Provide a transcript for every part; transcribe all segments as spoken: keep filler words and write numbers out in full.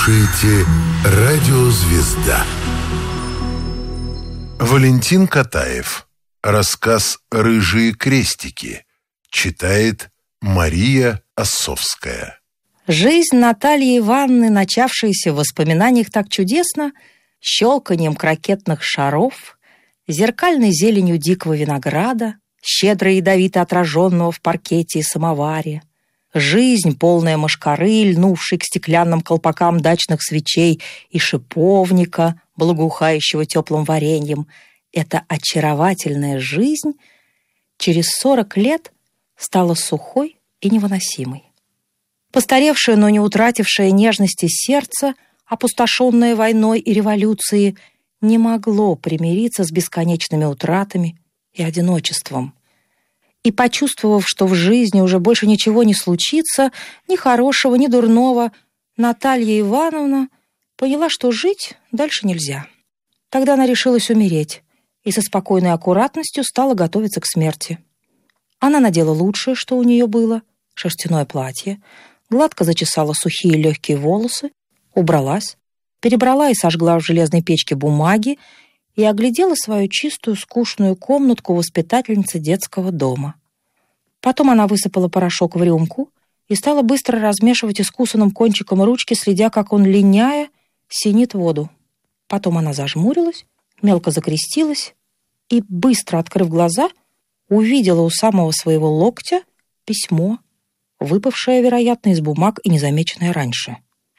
слушаете «Радио Звезда». Валентин Катаев. Рассказ «Рыжие крестики». Читает Мария Оссовская. Жизнь Натальи Ивановны, начавшаяся в воспоминаниях так чудесно, щелканьем крокетных шаров, зеркальной зеленью дикого винограда, щедро ядовито отраженного в паркете и самоваре, жизнь, полная мошкары, льнувшей к стеклянным колпакам дачных свечей и шиповника, благоухающего теплым вареньем, эта очаровательная жизнь через сорок лет стала сухой и невыносимой. Постаревшее, но не утратившее нежности сердце, опустошенное войной и революцией, не могло примириться с бесконечными утратами и одиночеством. И, почувствовав, что в жизни уже больше ничего не случится, ни хорошего, ни дурного, Наталья Ивановна поняла, что жить дальше нельзя. Тогда она решилась умереть и со спокойной аккуратностью стала готовиться к смерти. Она надела лучшее, что у нее было, шерстяное платье, гладко зачесала сухие легкие волосы, убралась, перебрала и сожгла в железной печке бумаги и оглядела свою чистую, скучную комнатку воспитательницы детского дома. Потом она высыпала порошок в рюмку и стала быстро размешивать искусанным кончиком ручки, следя, как он, линяя, синит воду. Потом она зажмурилась, мелко закрестилась и, быстро открыв глаза, увидела у самого своего локтя письмо, выпавшее, вероятно, из бумаг и незамеченное раньше.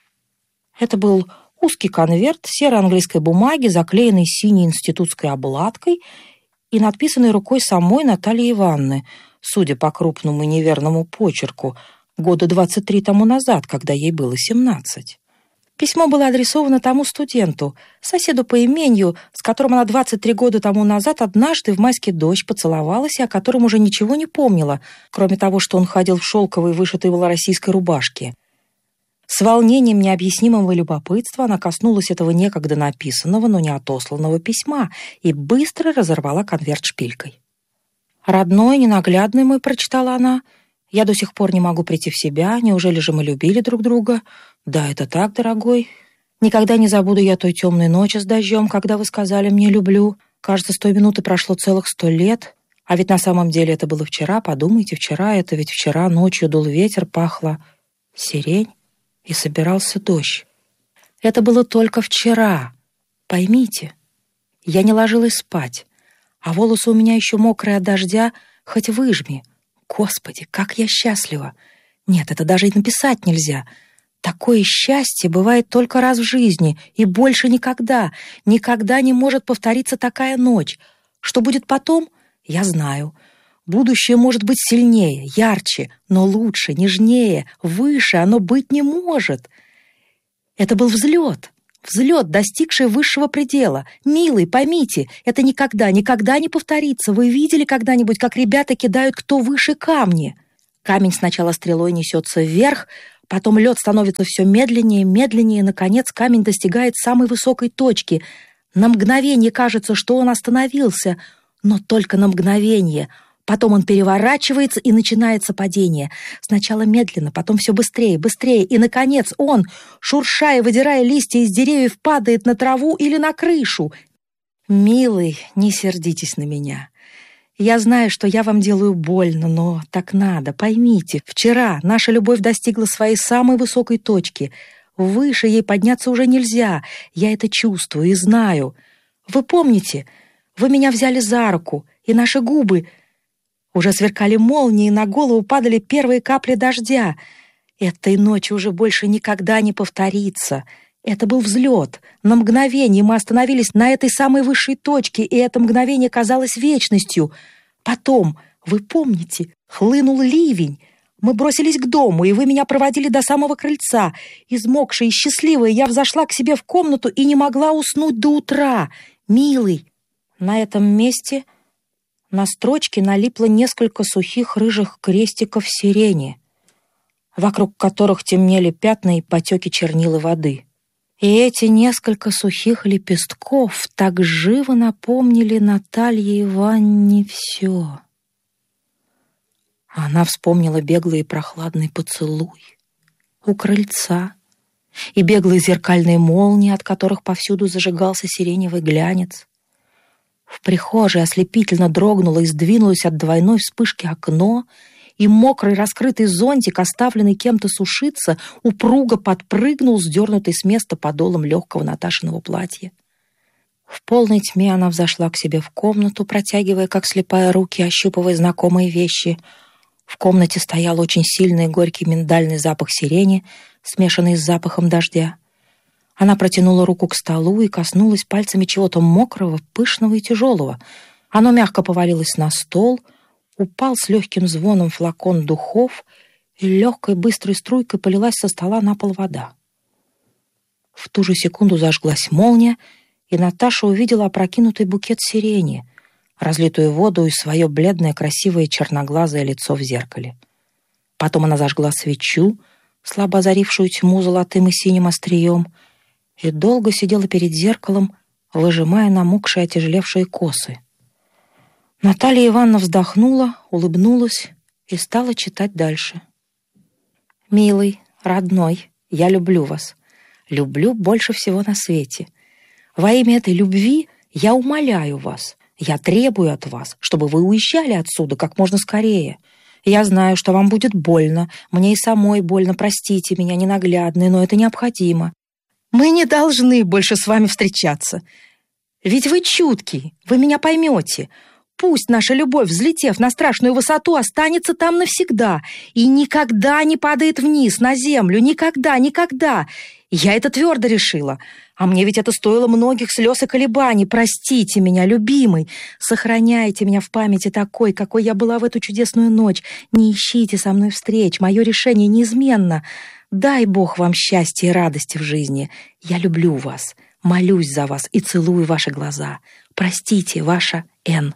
Это был узкий конверт серой английской бумаги, заклеенный синей институтской обладкой и надписанный рукой самой Натальи Ивановны, судя по крупному и неверному почерку, года двадцать три тому назад, когда ей было семнадцать. Письмо было адресовано тому студенту, соседу по имению, с которым она двадцать три года тому назад однажды в майский дождь поцеловалась и о котором уже ничего не помнила, кроме того, что он ходил в шелковой, вышитой малороссийской рубашке. С волнением необъяснимого любопытства она коснулась этого некогда написанного, но не отосланного письма и быстро разорвала конверт шпилькой. «Родной, ненаглядный мой», — прочитала она, — «я до сих пор не могу прийти в себя. Неужели же мы любили друг друга? Да, это так, дорогой. Никогда не забуду я той темной ночи с дождем, когда вы сказали мне «люблю». Кажется, с той минуты прошло целых сто лет. А ведь на самом деле это было вчера. Подумайте, вчера это ведь вчера ночью дул ветер, пахла сирень и собирался дождь. Это было только вчера. Поймите, я не ложилась спать, а волосы у меня еще мокрые от дождя, хоть выжми. Господи, как я счастлива! Нет, это даже и написать нельзя. Такое счастье бывает только раз в жизни, и больше никогда, никогда не может повториться такая ночь. Что будет потом, я знаю. Будущее может быть сильнее, ярче, но лучше, нежнее, выше оно быть не может. Это был взлет, взлет, достигший высшего предела. Милый, поймите, это никогда, никогда не повторится. Вы видели когда-нибудь, как ребята кидают кто выше камни? Камень сначала стрелой несется вверх, потом лед становится все медленнее, медленнее, и, наконец, камень достигает самой высокой точки. На мгновение кажется, что он остановился, но только на мгновение. Потом он переворачивается, и начинается падение. Сначала медленно, потом все быстрее, быстрее, и, наконец, он, шуршая, выдирая листья из деревьев, падает на траву или на крышу. Милый, не сердитесь на меня. Я знаю, что я вам делаю больно, но так надо, поймите. Вчера наша любовь достигла своей самой высокой точки. Выше ей подняться уже нельзя. Я это чувствую и знаю. Вы помните, вы меня взяли за руку, и наши губы... Уже сверкали молнии, и на голову падали первые капли дождя. Этой ночи уже больше никогда не повторится. Это был взлет. На мгновение мы остановились на этой самой высшей точке, и это мгновение казалось вечностью. Потом, вы помните, хлынул ливень. Мы бросились к дому, и вы меня проводили до самого крыльца. Измокшая и счастливая, я взошла к себе в комнату и не могла уснуть до утра. Милый, на этом месте... На строчке налипло несколько сухих рыжих крестиков сирени, вокруг которых темнели пятна и потеки чернил и воды. И эти несколько сухих лепестков так живо напомнили Наталье Ивановне все. Она вспомнила беглый и прохладный поцелуй у крыльца и беглые зеркальные молнии, от которых повсюду зажигался сиреневый глянец. В прихожей ослепительно дрогнуло и сдвинулось от двойной вспышки окно, и мокрый раскрытый зонтик, оставленный кем-то сушиться, упруго подпрыгнул, сдернутый с места подолом легкого Наташиного платья. В полной тьме она взошла к себе в комнату, протягивая, как слепая, руки, ощупывая знакомые вещи. В комнате стоял очень сильный горький миндальный запах сирени, смешанный с запахом дождя. Она протянула руку к столу и коснулась пальцами чего-то мокрого, пышного и тяжелого. Оно мягко повалилось на стол, упал с легким звоном флакон духов, и легкой быстрой струйкой полилась со стола на пол вода. В ту же секунду зажглась молния, и Наташа увидела опрокинутый букет сирени, разлитую воду и свое бледное, красивое черноглазое лицо в зеркале. Потом она зажгла свечу, слабо озарившую тьму золотым и синим острием, и долго сидела перед зеркалом, выжимая намокшие, отяжелевшие косы. Наталья Ивановна вздохнула, улыбнулась и стала читать дальше. «Милый, родной, я люблю вас. Люблю больше всего на свете. Во имя этой любви я умоляю вас, я требую от вас, чтобы вы уезжали отсюда как можно скорее. Я знаю, что вам будет больно, мне и самой больно, простите меня, ненаглядные, но это необходимо. Мы не должны больше с вами встречаться. Ведь вы чуткий, вы меня поймете. Пусть наша любовь, взлетев на страшную высоту, останется там навсегда и никогда не падает вниз, на землю, никогда, никогда. Я это твердо решила. А мне ведь это стоило многих слез и колебаний. Простите меня, любимый. Сохраняйте меня в памяти такой, какой я была в эту чудесную ночь. Не ищите со мной встреч. Мое решение неизменно. Дай Бог вам счастья и радости в жизни. Я люблю вас, молюсь за вас и целую ваши глаза. Простите, ваша Н.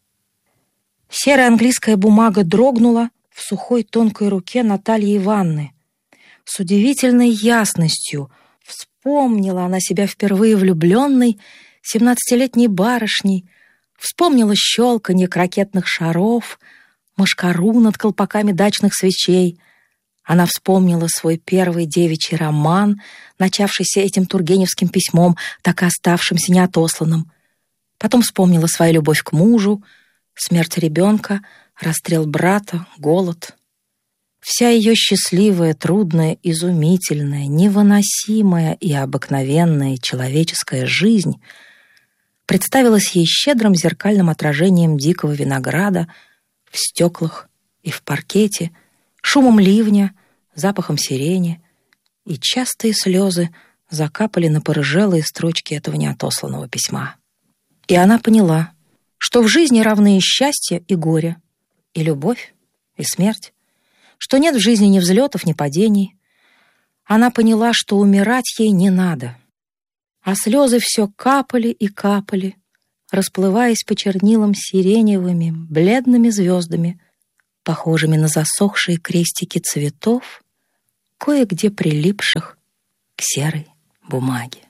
Серая английская бумага дрогнула в сухой тонкой руке Натальи Ивановны. С удивительной ясностью вспомнила она себя впервые влюбленной, семнадцатилетней барышней, вспомнила щелканье крокетных шаров, мошкару над колпаками дачных свечей. Она вспомнила свой первый девичий роман, начавшийся этим тургеневским письмом, так и оставшимся неотосланным. Потом вспомнила свою любовь к мужу, смерть ребенка, расстрел брата, голод. Вся ее счастливая, трудная, изумительная, невыносимая и обыкновенная человеческая жизнь представилась ей щедрым зеркальным отражением дикого винограда в стеклах и в паркете, шумом ливня, запахом сирени, и частые слезы закапали на порыжелые строчки этого неотосланного письма. И она поняла, что в жизни равны и счастье, и горе, и любовь, и смерть, что нет в жизни ни взлетов, ни падений. Она поняла, что умирать ей не надо. А слезы все капали и капали, расплываясь по чернилам сиреневыми, бледными звездами, похожими на засохшие крестики цветов, кое-где прилипших к серой бумаге.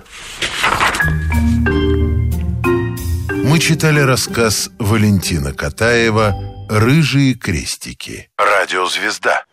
Мы читали рассказ Валентина Катаева «Рыжие крестики». Радиозвезда.